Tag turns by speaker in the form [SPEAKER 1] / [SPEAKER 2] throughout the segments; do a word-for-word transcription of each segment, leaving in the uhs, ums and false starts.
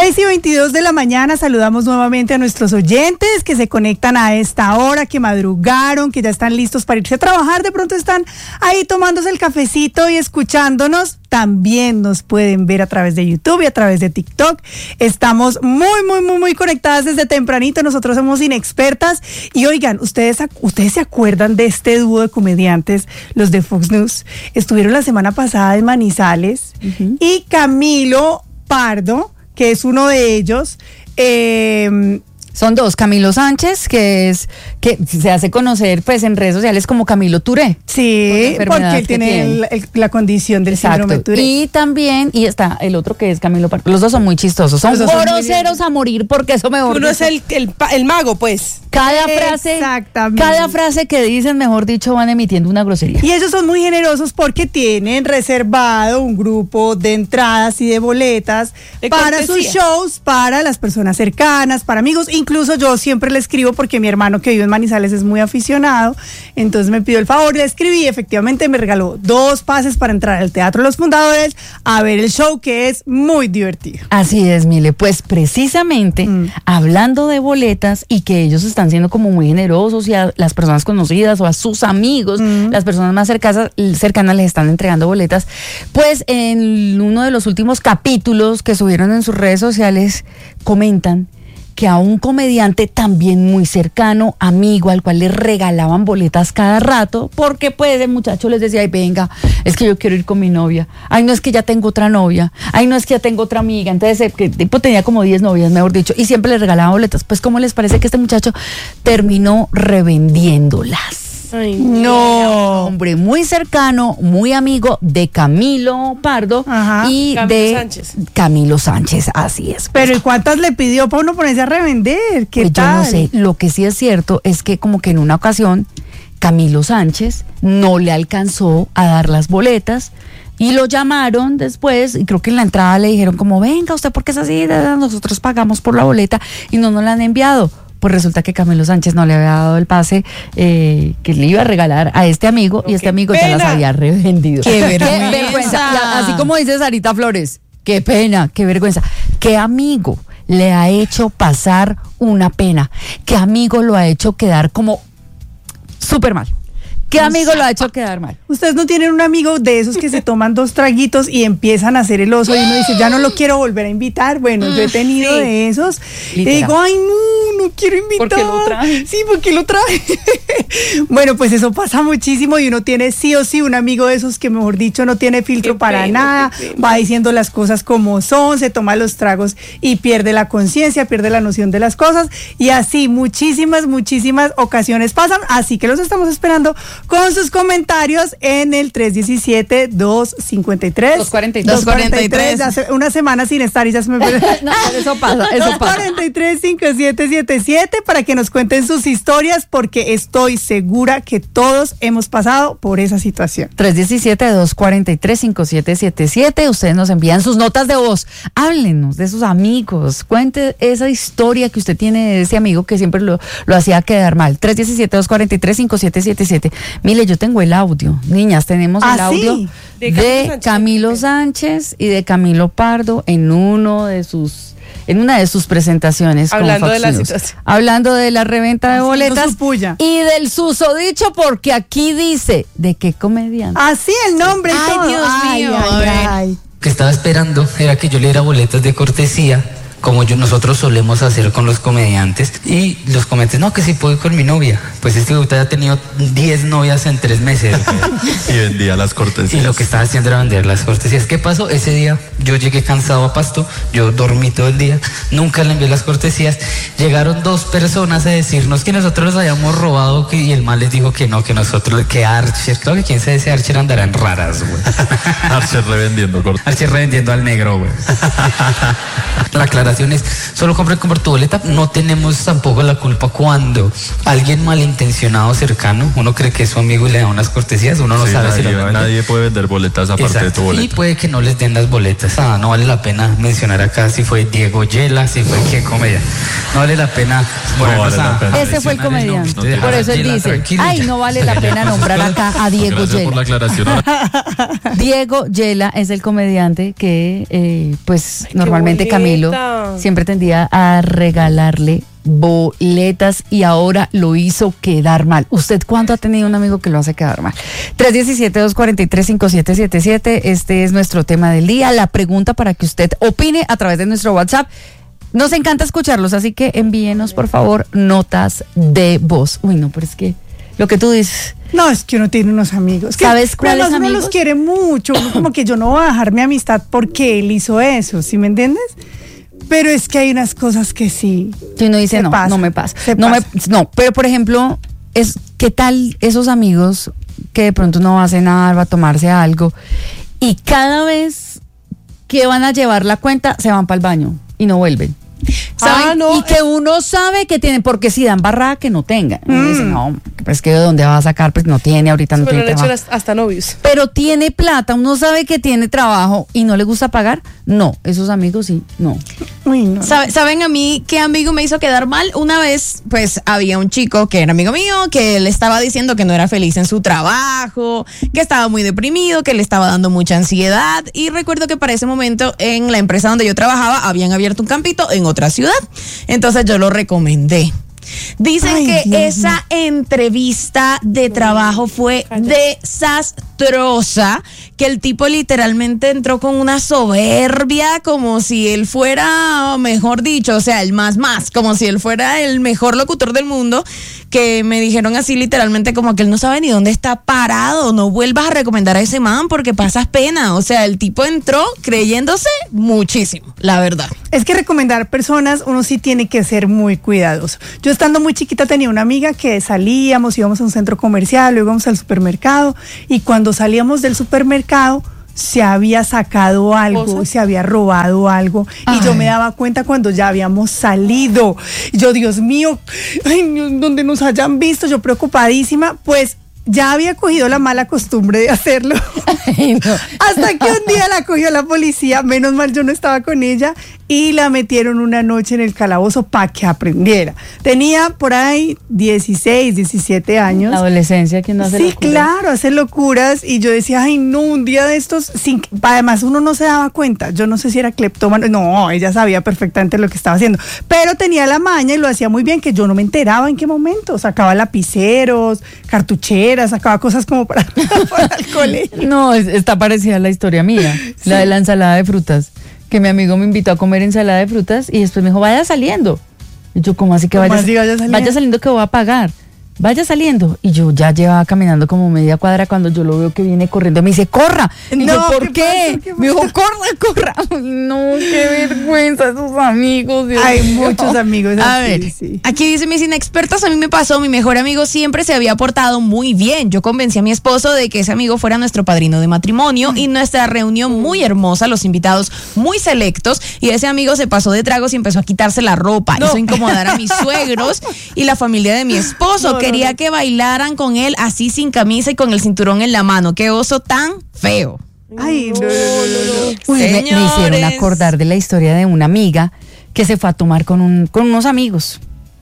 [SPEAKER 1] seis y veintidós de la mañana, saludamos nuevamente a nuestros oyentes que se conectan a esta hora, que madrugaron, que ya están listos para irse a trabajar, de pronto están ahí tomándose el cafecito y escuchándonos. También nos pueden ver a través de YouTube y a través de TikTok. Estamos muy, muy, muy, muy conectadas desde tempranito. Nosotros somos inexpertas. Y oigan, ¿ustedes, ustedes se acuerdan de este dúo de comediantes, los de Fox News? Estuvieron la semana pasada en Manizales, uh-huh. y Camilo Pardo, que es uno de ellos, eh,
[SPEAKER 2] son dos, Camilo Sánchez, que es que se hace conocer pues en redes sociales como Camilo Touré.
[SPEAKER 1] Sí, por porque él tiene, tiene. El, el, la condición del
[SPEAKER 2] Exacto.
[SPEAKER 1] síndrome Touré.
[SPEAKER 2] Y también, y está el otro que es Camilo Pardo. Los dos son muy chistosos, son groseros a morir, porque eso mejor
[SPEAKER 3] Uno dicho, es el, el, el mago, pues.
[SPEAKER 2] Cada frase, cada frase que dicen, mejor dicho, van emitiendo una grosería.
[SPEAKER 1] Y ellos son muy generosos porque tienen reservado un grupo de entradas y de boletas de para cortesía. Sus shows, para las personas cercanas, para amigos. Incluso yo siempre le escribo porque mi hermano que vive en Manizales es muy aficionado, entonces me pidió el favor, le escribí y efectivamente me regaló dos pases para entrar al Teatro Los Fundadores a ver el show, que es muy divertido.
[SPEAKER 2] Así es, Mile, pues precisamente mm. hablando de boletas y que ellos están siendo como muy generosos y a las personas conocidas o a sus amigos, mm. las personas más cercanas, cercanas les están entregando boletas, pues en uno de los últimos capítulos que subieron en sus redes sociales comentan que a un comediante también muy cercano, amigo, al cual le regalaban boletas cada rato, porque pues el muchacho les decía, ay venga, es que yo quiero ir con mi novia, ay no es que ya tengo otra novia, ay no es que ya tengo otra amiga, entonces el tipo tenía como diez novias, mejor dicho, y siempre le regalaban boletas. Pues ¿cómo les parece que este muchacho terminó revendiéndolas?
[SPEAKER 1] Ay, no,
[SPEAKER 2] hombre muy cercano, muy amigo de Camilo Pardo. Ajá. Y
[SPEAKER 3] Camilo
[SPEAKER 2] de
[SPEAKER 3] Sánchez.
[SPEAKER 2] Camilo Sánchez, así es.
[SPEAKER 1] Pero ¿y cuántas le pidió para uno ponerse a revender? ¿Qué
[SPEAKER 2] pues
[SPEAKER 1] tal?
[SPEAKER 2] Yo no sé, lo que sí es cierto es que como que en una ocasión Camilo Sánchez no le alcanzó a dar las boletas y lo llamaron después y creo que en la entrada le dijeron como, venga, ¿usted por qué es así? Nosotros pagamos por la boleta y no nos la han enviado. Pues resulta que Camilo Sánchez no le había dado el pase eh, que le iba a regalar a este amigo, oh, y este amigo pena. Ya las había revendido.
[SPEAKER 1] ¡Qué vergüenza!
[SPEAKER 2] ¡Qué vergüenza! Así como dice Sarita Flores, ¡qué pena! ¡Qué vergüenza! ¿Qué amigo le ha hecho pasar una pena? ¿Qué amigo lo ha hecho quedar como súper mal? ¿Qué amigo lo ha hecho quedar mal?
[SPEAKER 1] Ustedes no tienen un amigo de esos que se toman dos traguitos y empiezan a hacer el oso y uno dice, ya no lo quiero volver a invitar. Bueno, yo he tenido sí. de esos. Literal. Y digo, ay, no, no quiero invitar.
[SPEAKER 3] ¿Por qué lo traje?
[SPEAKER 1] Sí, porque lo traje. Bueno, pues eso pasa muchísimo y uno tiene sí o sí un amigo de esos que, mejor dicho, no tiene filtro qué para pena, nada. Va diciendo las cosas como son, se toma los tragos y pierde la conciencia, pierde la noción de las cosas. Y así muchísimas, muchísimas ocasiones pasan. Así que los estamos esperando con sus comentarios en el tres uno siete, dos cinco tres,
[SPEAKER 2] dos cuarenta y tres,
[SPEAKER 1] dos cuarenta y tres, hace una semana sin estar y ya se me perdió.
[SPEAKER 2] No, eso pasa, eso pasa.
[SPEAKER 1] dos cuarenta y tres, cincuenta y siete setenta y siete para que nos cuenten sus historias, porque estoy segura que todos hemos pasado por esa situación.
[SPEAKER 2] tres uno siete, dos cuarenta y tres, cincuenta y siete setenta y siete, ustedes nos envían sus notas de voz, háblenos de sus amigos, cuente esa historia que usted tiene de ese amigo que siempre lo, lo hacía quedar mal. tres uno siete, dos cuarenta y tres, cincuenta y siete setenta y siete. Mire, yo tengo el audio, niñas, tenemos el
[SPEAKER 1] ¿Ah,
[SPEAKER 2] audio
[SPEAKER 1] sí?
[SPEAKER 2] de, de Camilo Sánchez y de Camilo Pardo en uno de sus en una de sus presentaciones.
[SPEAKER 3] Hablando de la situación.
[SPEAKER 2] Hablando de la reventa de boletas y del susodicho, porque aquí dice de qué comediante.
[SPEAKER 1] Así el nombre y
[SPEAKER 3] ay,
[SPEAKER 1] todo.
[SPEAKER 3] Dios
[SPEAKER 1] ay,
[SPEAKER 3] mío.
[SPEAKER 1] Ay, ay, ay.
[SPEAKER 4] Que estaba esperando era que yo le diera boletas de cortesía, como yo, nosotros solemos hacer con los comediantes, y los comediantes, no, que si puedo ir con mi novia. Pues este usted ha tenido diez novias en tres meses.
[SPEAKER 5] Y vendía las cortesías.
[SPEAKER 4] Y lo que estaba haciendo era vender las cortesías. ¿Qué pasó? Ese día yo llegué cansado a Pasto, yo dormí todo el día, nunca le envié las cortesías. Llegaron dos personas a decirnos que nosotros los habíamos robado, que, y el man les dijo que no, que nosotros, que Archer, claro que quién sabe ese Archer andará en raras, güey.
[SPEAKER 5] Archer revendiendo cortesías.
[SPEAKER 4] Archer revendiendo al negro, güey. La aclaración es, solo compre compra tu boleta. No tenemos tampoco la culpa cuando alguien malintencionado cercano, uno cree que es su amigo y le da unas cortesías, uno no
[SPEAKER 5] sí,
[SPEAKER 4] sabe
[SPEAKER 5] nadie,
[SPEAKER 4] si lo
[SPEAKER 5] nadie puede vender boletas aparte Exacto. de tu boleta.
[SPEAKER 4] Y puede que no les den las boletas. Ah, no vale la pena mencionar acá si fue Diego Yela, si fue qué comedia. No vale la pena.
[SPEAKER 5] No vale la pena.
[SPEAKER 2] Ese fue el comediante. No, por eso él dice, tranquilo. Ay, no vale la pena nombrar acá a Diego
[SPEAKER 5] Gracias
[SPEAKER 2] Yela.
[SPEAKER 5] por la aclaración.
[SPEAKER 2] Diego Yela es el comediante que, eh, pues,
[SPEAKER 3] Ay,
[SPEAKER 2] normalmente Camilo
[SPEAKER 3] Ah.
[SPEAKER 2] siempre tendía a regalarle boletas y ahora lo hizo quedar mal. ¿Usted cuánto ha tenido un amigo que lo hace quedar mal? tres uno siete, dos cuatro tres, cinco siete siete siete, este es nuestro tema del día, la pregunta para que usted opine a través de nuestro WhatsApp. Nos encanta escucharlos, así que envíenos por favor notas de voz. Uy, no, pero es que lo que tú dices...
[SPEAKER 1] No, es que uno tiene unos amigos. Que,
[SPEAKER 2] ¿Sabes cuáles
[SPEAKER 1] además uno
[SPEAKER 2] amigos?
[SPEAKER 1] los quiere mucho. Uno como que yo no voy a dejar mi amistad porque él hizo eso, ¿sí me entiendes? Pero es que hay unas cosas que sí.
[SPEAKER 2] Si uno dice,
[SPEAKER 1] se
[SPEAKER 2] no,
[SPEAKER 1] pasa,
[SPEAKER 2] no me pasa.
[SPEAKER 1] se
[SPEAKER 2] No, me,
[SPEAKER 1] pasa.
[SPEAKER 2] no, pero por ejemplo, es ¿qué tal esos amigos que de pronto no va a cenar, va a tomarse algo y cada vez que van a llevar la cuenta se van para el baño y no vuelven? ¿Saben?
[SPEAKER 3] Ah, no,
[SPEAKER 2] y que uno sabe que tienen, porque si dan barraca que no tengan. Uno dice, no, pues que de dónde va a sacar, pues no tiene, ahorita no
[SPEAKER 3] Pero
[SPEAKER 2] tiene
[SPEAKER 3] han hecho
[SPEAKER 2] trabajo.
[SPEAKER 3] las- hasta novios.
[SPEAKER 2] Pero tiene plata, uno sabe que tiene trabajo y no le gusta pagar. No, esos amigos sí, no.
[SPEAKER 1] Uy, no.
[SPEAKER 6] Sabe- ¿Saben a mí qué amigo me hizo quedar mal? Una vez, pues, había un chico que era amigo mío, que le estaba diciendo que no era feliz en su trabajo, que estaba muy deprimido, que le estaba dando mucha ansiedad. Y recuerdo que para ese momento, en la empresa donde yo trabajaba, habían abierto un campito en otra ciudad. Entonces yo lo recomendé. Dicen
[SPEAKER 1] Ay,
[SPEAKER 6] que
[SPEAKER 1] Dios
[SPEAKER 6] esa entrevista de trabajo fue desastrosa, que el tipo literalmente entró con una soberbia como si él fuera, mejor dicho, o sea, el más más, como si él fuera el mejor locutor del mundo, que me dijeron así literalmente como que él no sabe ni dónde está parado, no vuelvas a recomendar a ese man porque pasas pena. O sea, el tipo entró creyéndose muchísimo, la verdad.
[SPEAKER 1] Es que recomendar personas, uno sí tiene que ser muy cuidadoso. Yo estando muy chiquita tenía una amiga que salíamos, íbamos a un centro comercial, luego íbamos al supermercado y cuando salíamos del supermercado se había sacado algo,
[SPEAKER 3] ¿Cosa?
[SPEAKER 1] se había robado algo y yo me daba cuenta cuando ya habíamos salido. Y yo, Dios mío, ay, donde nos hayan visto, yo preocupadísima, pues ya había cogido la mala costumbre de hacerlo.
[SPEAKER 2] Ay, no.
[SPEAKER 1] Hasta que un día la cogió la policía, menos mal yo no estaba con ella, y la metieron una noche en el calabozo para que aprendiera. Tenía por ahí dieciséis, diecisiete años.
[SPEAKER 2] La adolescencia que no hace
[SPEAKER 1] Sí,
[SPEAKER 2] locuras.
[SPEAKER 1] claro, hace locuras. Y yo decía, ay, no, un día de estos, sin, además uno no se daba cuenta. Yo no sé si era cleptómano. No, ella sabía perfectamente lo que estaba haciendo. Pero tenía la maña y lo hacía muy bien, que yo no me enteraba en qué momento. Sacaba lapiceros, cartucheras, sacaba cosas como para, para el colegio.
[SPEAKER 2] No, es- está parecida a la historia mía, la de la ensalada de frutas, que mi amigo me invitó a comer ensalada de frutas y después me dijo, vaya saliendo. Y yo, ¿cómo así que
[SPEAKER 1] ¿Cómo
[SPEAKER 2] vaya,
[SPEAKER 1] así vaya saliendo?
[SPEAKER 2] vaya saliendo que voy a pagar? Vaya saliendo. Y yo ya llevaba caminando como media cuadra cuando yo lo veo que viene corriendo. Me dice, corra. Y
[SPEAKER 1] No,
[SPEAKER 2] yo, ¿por
[SPEAKER 1] ¿qué
[SPEAKER 2] qué?
[SPEAKER 1] pasó? ¿Qué
[SPEAKER 2] Me dijo,
[SPEAKER 1] pasó?
[SPEAKER 2] corra, corra. Ay, no, qué vergüenza esos amigos. Dios
[SPEAKER 1] Hay
[SPEAKER 2] mío.
[SPEAKER 1] muchos amigos
[SPEAKER 6] A
[SPEAKER 1] así,
[SPEAKER 6] ver,
[SPEAKER 1] sí.
[SPEAKER 6] aquí dice mis inexpertos, a mí me pasó, mi mejor amigo siempre se había portado muy bien. Yo convencí a mi esposo de que ese amigo fuera nuestro padrino de matrimonio y nuestra reunión muy hermosa, los invitados muy selectos, y ese amigo se pasó de tragos y empezó a quitarse la ropa. Hizo incomodar a mis suegros y la familia de mi esposo. Quería que bailaran con él así sin camisa y con el cinturón en la mano. Qué oso tan feo.
[SPEAKER 1] Ay, no, no, no, no.
[SPEAKER 2] Uy, me, me hicieron
[SPEAKER 6] Señores.
[SPEAKER 2] acordar de la historia de una amiga que se fue a tomar con, un, con unos amigos.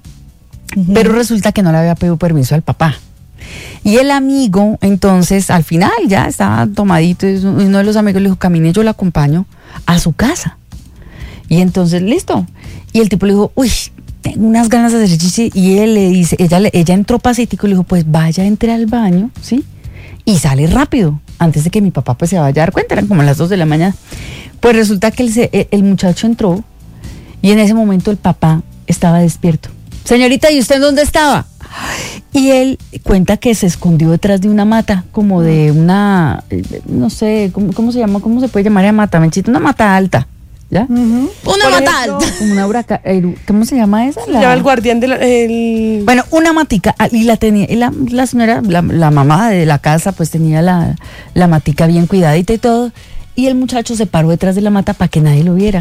[SPEAKER 2] Pero resulta que no le había pedido permiso al papá. Y el amigo, entonces, al final ya estaba tomadito. Y uno de los amigos le dijo, camine, yo lo acompaño a su casa. Y entonces, listo. Y el tipo le dijo, uy, tengo unas ganas de hacer chichi. Y él le dice, ella, le- ella entró pacífico y le dijo, pues vaya, entre al baño, ¿sí? Y sale rápido, antes de que mi papá pues se vaya a dar cuenta, eran como las dos de la mañana. Pues resulta que el, se- el- el muchacho entró y en ese momento el papá estaba despierto. Señorita, ¿y usted dónde estaba? Y él cuenta que se escondió detrás de una mata, como de una, eh, no sé, ¿cómo, cómo se llama? ¿Cómo se puede llamar esa mata, Menchito? Una mata alta, ¿ya?
[SPEAKER 6] Una
[SPEAKER 1] Por
[SPEAKER 6] mata
[SPEAKER 1] ejemplo,
[SPEAKER 6] alta.
[SPEAKER 2] Como una huraca, eh, ¿cómo se llama esa?
[SPEAKER 3] Se llama el guardián de la, el...
[SPEAKER 2] Bueno, una matica, ah, y la tenía, y la, la señora, la, la mamá de la casa, pues tenía la, la matica bien cuidadita y todo, y el muchacho se paró detrás de la mata para que nadie lo viera.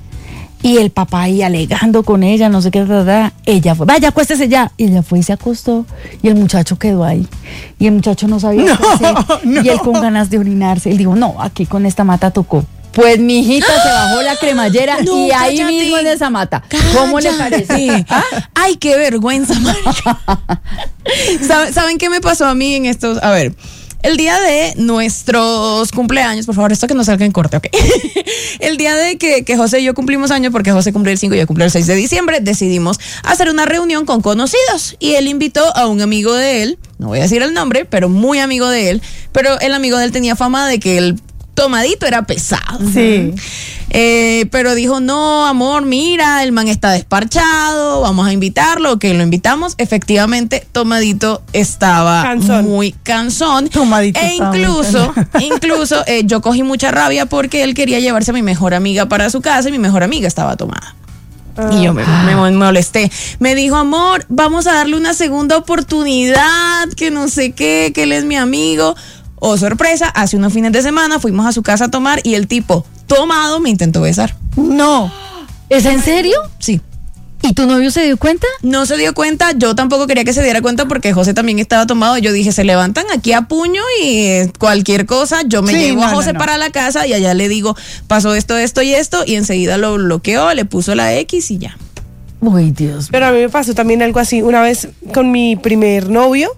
[SPEAKER 2] Y el papá ahí alegando con ella, no sé qué, da, da, ella fue, vaya, acuéstese ya. Y ella fue y se acostó, y el muchacho quedó ahí. Y el muchacho no sabía qué hacer,
[SPEAKER 1] no.
[SPEAKER 2] y él con ganas de orinarse, él dijo, no, aquí con esta mata tocó. Pues mi hijita se bajó la cremallera
[SPEAKER 6] No,
[SPEAKER 2] y ahí
[SPEAKER 6] cállate.
[SPEAKER 2] mismo en esa mata. ¿Cómo le parece?
[SPEAKER 6] Cállate. Ay, qué vergüenza, marica. ¿Saben, ¿Saben qué me pasó a mí en estos? A ver, El día de nuestros cumpleaños, por favor, esto que no salga en corte, ok. El día de que, que José y yo cumplimos años, porque José cumplió el cinco y yo cumplí el seis de diciembre, decidimos hacer una reunión con conocidos y él invitó a un amigo de él, no voy a decir el nombre, pero muy amigo de él, pero el amigo de él tenía fama de que el tomadito era pesado.
[SPEAKER 1] Sí.
[SPEAKER 6] Eh, pero dijo, no, amor, mira, el man está desparchado, vamos a invitarlo, que lo invitamos. Efectivamente, Tomadito estaba
[SPEAKER 3] Cansón.
[SPEAKER 6] muy cansón.
[SPEAKER 1] Tomadito
[SPEAKER 6] e
[SPEAKER 1] estaba muy
[SPEAKER 6] incluso, incluso eh, yo cogí mucha rabia porque él quería llevarse a mi mejor amiga para su casa y mi mejor amiga estaba tomada. Y yo me, me molesté. Me dijo, amor, vamos a darle una segunda oportunidad, que no sé qué, que él es mi amigo. Oh, sorpresa, hace unos fines de semana fuimos a su casa a tomar y el tipo tomado me intentó besar.
[SPEAKER 1] No.
[SPEAKER 2] ¿Es en serio?
[SPEAKER 6] Sí.
[SPEAKER 2] ¿Y tu novio se dio cuenta?
[SPEAKER 6] No se dio cuenta, yo tampoco quería que se diera cuenta porque José también estaba tomado. Yo dije, se levantan aquí a puño y cualquier cosa, yo me
[SPEAKER 1] Sí,
[SPEAKER 6] llevo
[SPEAKER 1] no,
[SPEAKER 6] a José
[SPEAKER 1] no, no.
[SPEAKER 6] para la casa y allá le digo, pasó esto, esto y esto, y enseguida lo bloqueó, le puso la X y ya.
[SPEAKER 2] Uy, Dios.
[SPEAKER 3] Pero a mí me pasó también algo así. Una vez con mi primer novio,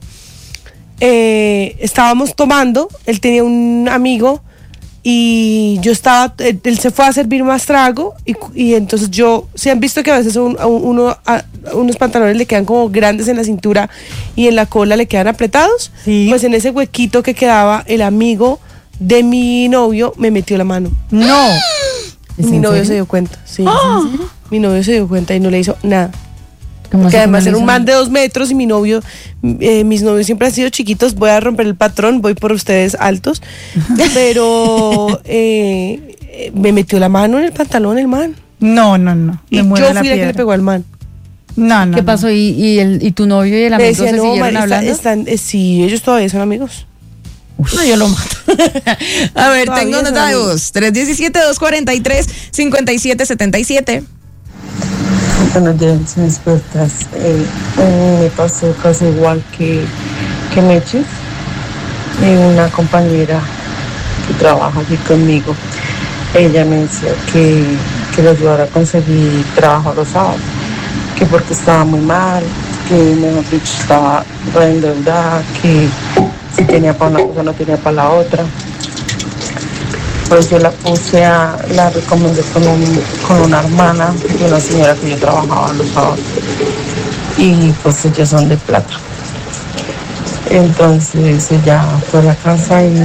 [SPEAKER 3] eh, estábamos tomando, él tenía un amigo y yo estaba, él, él se fue a servir más trago y, y entonces yo, si han visto que a veces un- a uno, a- unos pantalones le quedan como grandes en la cintura y en la cola le quedan apretados,
[SPEAKER 1] Sí.
[SPEAKER 3] pues en ese huequito que quedaba el amigo de mi novio me metió la mano.
[SPEAKER 1] No.
[SPEAKER 3] Y mi novio se dio cuenta, sí. Mi novio se dio cuenta y no le hizo nada.
[SPEAKER 2] ¿Cómo así
[SPEAKER 3] Que
[SPEAKER 2] que
[SPEAKER 3] además
[SPEAKER 2] no le
[SPEAKER 3] era un
[SPEAKER 2] hizo
[SPEAKER 3] man
[SPEAKER 2] nada?
[SPEAKER 3] de dos metros y mi novio, eh, mis novios siempre han sido chiquitos, voy a romper el patrón, voy por ustedes altos, pero eh, eh, me metió la mano en el pantalón el man.
[SPEAKER 1] No, no, no.
[SPEAKER 3] Y
[SPEAKER 1] Me
[SPEAKER 3] yo
[SPEAKER 1] muero
[SPEAKER 3] fui
[SPEAKER 1] la
[SPEAKER 3] la que le
[SPEAKER 1] piedra.
[SPEAKER 3] pegó al man.
[SPEAKER 1] No, no.
[SPEAKER 2] ¿Qué
[SPEAKER 1] no.
[SPEAKER 2] pasó? ¿Y, y, el, y tu novio y el
[SPEAKER 3] Me
[SPEAKER 2] amigo
[SPEAKER 3] decía,
[SPEAKER 2] se
[SPEAKER 3] no,
[SPEAKER 2] siguieron
[SPEAKER 3] Mari, está-
[SPEAKER 2] hablando?
[SPEAKER 3] están, eh, sí, ellos todavía son amigos.
[SPEAKER 6] No, yo lo mato. A ver,
[SPEAKER 3] Todavía
[SPEAKER 6] tengo
[SPEAKER 3] son
[SPEAKER 6] nota de
[SPEAKER 3] amigos.
[SPEAKER 6] voz. tres uno siete, dos cuatro tres, cinco siete siete siete.
[SPEAKER 7] Buenos días, mis expertas. Eh, eh, me pasó casi igual que, que Meche, eh, una compañera que trabaja aquí conmigo. Ella me decía que, que le ayudara a conseguir trabajo los sábados, que porque estaba muy mal, que mejor dicho estaba reendeudada, que si tenía para una cosa no tenía para la otra. Pues yo la puse a, la recomendé con, un, con una hermana de una señora que yo trabajaba los sábados. Y pues ellos son de plata. Entonces ella fue a la casa y,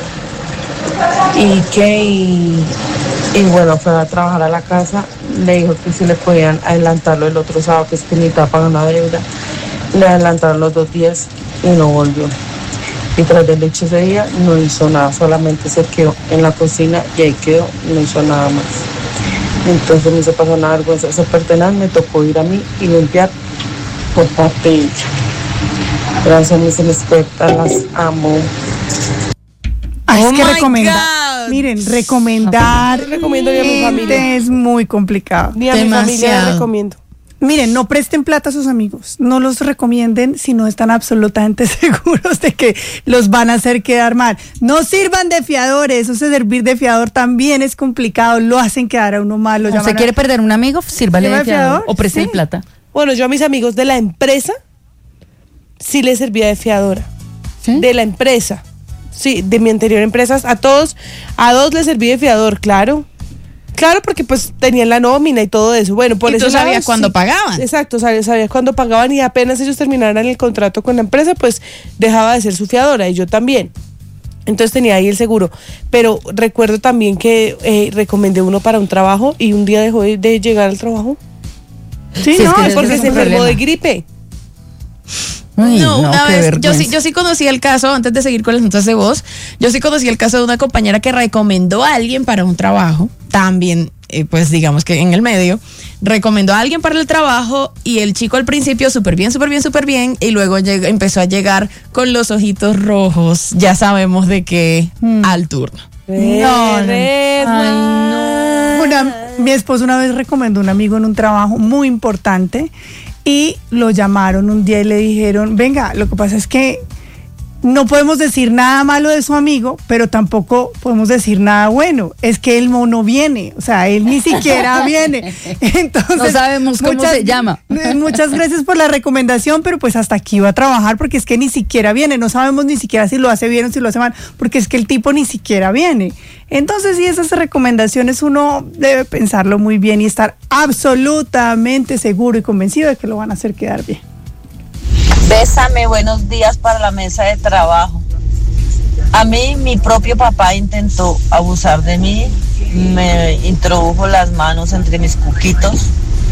[SPEAKER 7] y que, y, y bueno, fue a trabajar a la casa. Le dijo que si le podían adelantarlo el otro sábado, que es que necesitaba pagar una deuda. Le adelantaron los dos días y no volvió. Y tras del hecho ese día no hizo nada, solamente se quedó en la cocina y ahí quedó, no hizo nada más. Entonces me hizo pasar una vergüenza súper tenaz, me tocó ir a mí y limpiar por parte de ella. Gracias, mis expertas, las amo.
[SPEAKER 1] Ay,
[SPEAKER 6] Oh
[SPEAKER 1] es que
[SPEAKER 6] my
[SPEAKER 1] recomendar.
[SPEAKER 6] God.
[SPEAKER 1] Miren, recomendar.
[SPEAKER 3] No recomiendo ni a mi
[SPEAKER 1] gente
[SPEAKER 3] familia.
[SPEAKER 1] Es muy complicado.
[SPEAKER 3] Ni a mi familia le
[SPEAKER 6] Demasiado.
[SPEAKER 3] recomiendo.
[SPEAKER 1] Miren, no presten plata a sus amigos, no los recomienden si no están absolutamente seguros de que los van a hacer quedar mal. No sirvan de fiadores, eso de servir de fiador también es complicado, lo hacen quedar a uno mal. Lo
[SPEAKER 2] ¿Usted
[SPEAKER 1] llaman a-
[SPEAKER 2] quiere perder un amigo? Sírvale
[SPEAKER 1] ¿Lleva
[SPEAKER 2] de fiador
[SPEAKER 1] fiador?
[SPEAKER 2] o preste
[SPEAKER 1] Sí.
[SPEAKER 2] plata.
[SPEAKER 3] Bueno, yo a mis amigos de la empresa sí les servía de fiadora.
[SPEAKER 2] ¿Sí?
[SPEAKER 3] De la empresa. Sí, de mi anterior empresa. A todos, a dos les serví de fiador, claro. Claro, porque pues tenían la nómina y todo eso. Bueno, por
[SPEAKER 6] Y tú
[SPEAKER 3] ese lado,
[SPEAKER 6] sabías cuándo
[SPEAKER 3] sí.
[SPEAKER 6] pagaban.
[SPEAKER 3] Exacto, sabías, sabías cuándo pagaban y apenas ellos terminaran el contrato con la empresa, pues dejaba de ser su fiadora y yo también. Entonces tenía ahí el seguro. Pero recuerdo también que eh, recomendé uno para un trabajo y un día dejó de, de llegar al trabajo.
[SPEAKER 1] Sí,
[SPEAKER 2] Sí, es
[SPEAKER 1] no,
[SPEAKER 2] que
[SPEAKER 1] es
[SPEAKER 2] es
[SPEAKER 3] Porque
[SPEAKER 2] un
[SPEAKER 3] se enfermó
[SPEAKER 2] problema.
[SPEAKER 3] de gripe.
[SPEAKER 2] Uy,
[SPEAKER 6] No,
[SPEAKER 2] no,
[SPEAKER 6] una
[SPEAKER 2] qué
[SPEAKER 6] vez, yo
[SPEAKER 2] vergüenza.
[SPEAKER 6] sí, yo sí conocí el caso, antes de seguir con las notas de voz, yo sí conocí el caso de una compañera que recomendó a alguien para un trabajo, también, eh, pues digamos que en el medio, recomendó a alguien para el trabajo y el chico al principio súper bien, súper bien, súper bien, y luego lleg- empezó a llegar con los ojitos rojos, ya sabemos de qué, al turno.
[SPEAKER 1] No, no.
[SPEAKER 3] Ay,
[SPEAKER 1] Una- mi esposo una vez recomendó a un amigo en un trabajo muy importante y lo llamaron un día y le dijeron, venga, lo que pasa es que no podemos decir nada malo de su amigo, pero tampoco podemos decir nada bueno. Es que el mono viene, o sea, él ni siquiera viene. Entonces,
[SPEAKER 2] no sabemos cómo
[SPEAKER 1] muchas,
[SPEAKER 2] se llama.
[SPEAKER 1] Muchas gracias por la recomendación, pero pues hasta aquí va a trabajar porque es que ni siquiera viene. No sabemos ni siquiera si lo hace bien o si lo hace mal, porque es que el tipo ni siquiera viene. Entonces, sí, esas recomendaciones uno debe pensarlo muy bien y estar absolutamente seguro y convencido de que lo van a hacer quedar bien.
[SPEAKER 8] Bésame, buenos días para la mesa de trabajo. A mí, mi propio papá intentó abusar de mí, me introdujo las manos entre mis cuquitos,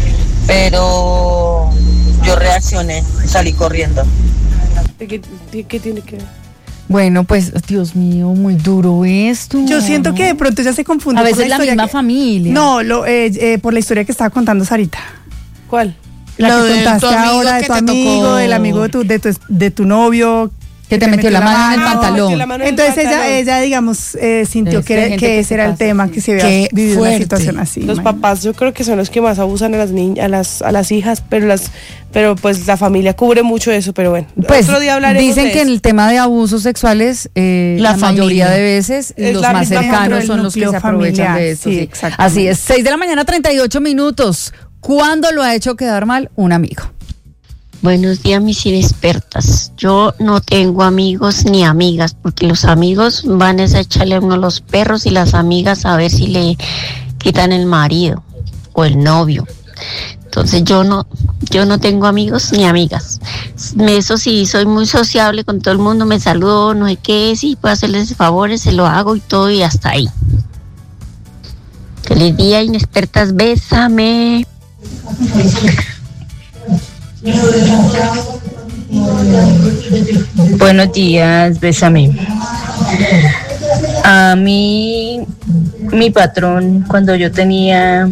[SPEAKER 8] pero yo reaccioné, salí corriendo.
[SPEAKER 3] ¿Qué, qué tiene que ver?
[SPEAKER 2] Bueno, pues, Dios mío, muy duro esto.
[SPEAKER 1] Yo siento que de pronto ya se confunde.
[SPEAKER 2] A veces la, la misma
[SPEAKER 1] que,
[SPEAKER 2] familia.
[SPEAKER 1] No, lo, eh, eh, por la historia que estaba contando Sarita.
[SPEAKER 3] ¿Cuál?
[SPEAKER 1] La
[SPEAKER 6] Lo
[SPEAKER 1] que
[SPEAKER 6] de
[SPEAKER 1] contaste
[SPEAKER 6] tu amigo
[SPEAKER 1] ahora, de
[SPEAKER 6] que
[SPEAKER 1] tu
[SPEAKER 6] te
[SPEAKER 1] amigo,
[SPEAKER 6] tocó.
[SPEAKER 1] del amigo de tu, de tu, de tu novio.
[SPEAKER 2] Que te metió la mano en el pantalón.
[SPEAKER 3] La mano en el
[SPEAKER 1] Entonces ella,
[SPEAKER 3] pantalón.
[SPEAKER 1] ella, digamos, eh, sintió
[SPEAKER 2] Es
[SPEAKER 1] que,
[SPEAKER 2] que hay
[SPEAKER 1] que,
[SPEAKER 2] gente que
[SPEAKER 1] ese
[SPEAKER 2] se
[SPEAKER 1] era el
[SPEAKER 2] pasa,
[SPEAKER 1] tema,
[SPEAKER 2] sí.
[SPEAKER 1] que se había
[SPEAKER 6] Qué
[SPEAKER 1] vivido
[SPEAKER 6] fuerte.
[SPEAKER 1] una situación así.
[SPEAKER 3] Los
[SPEAKER 1] imagínate.
[SPEAKER 3] papás yo creo que son los que más abusan a las niñas, a las, a las hijas, pero las, pero pues la familia cubre mucho eso, pero bueno.
[SPEAKER 2] Pues
[SPEAKER 3] otro día hablaremos
[SPEAKER 2] dicen
[SPEAKER 3] de
[SPEAKER 2] que en
[SPEAKER 3] eso.
[SPEAKER 2] el tema de abusos sexuales, eh, la,
[SPEAKER 6] La
[SPEAKER 2] mayoría
[SPEAKER 6] familia.
[SPEAKER 2] de veces
[SPEAKER 3] Es
[SPEAKER 2] los
[SPEAKER 3] la
[SPEAKER 2] más
[SPEAKER 3] misma
[SPEAKER 2] cercanos
[SPEAKER 1] dentro del
[SPEAKER 2] son los que
[SPEAKER 1] núcleo
[SPEAKER 2] se aprovechan
[SPEAKER 1] familiar,
[SPEAKER 2] de esto.
[SPEAKER 1] sí,
[SPEAKER 2] sí.
[SPEAKER 1] exactamente.
[SPEAKER 2] Así es, seis de la mañana, treinta y ocho minutos. ¿Cuándo lo ha hecho quedar mal un amigo?
[SPEAKER 9] Buenos días, mis inexpertas. Yo no tengo amigos ni amigas, porque los amigos van a echarle a uno los perros y las amigas a ver si le quitan el marido o el novio. Entonces yo no, yo no tengo amigos ni amigas. Eso sí, soy muy sociable con todo el mundo, me saludo, no sé qué, si puedo hacerles favores, se lo hago y todo y hasta ahí. Feliz día, inexpertas, bésame.
[SPEAKER 10] Buenos días, bésame. A mí, mi patrón, cuando yo tenía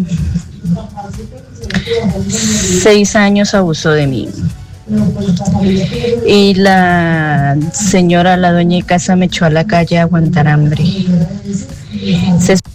[SPEAKER 10] seis años, abusó de mí. Y la señora, la dueña de casa, me echó a la calle a aguantar hambre. Se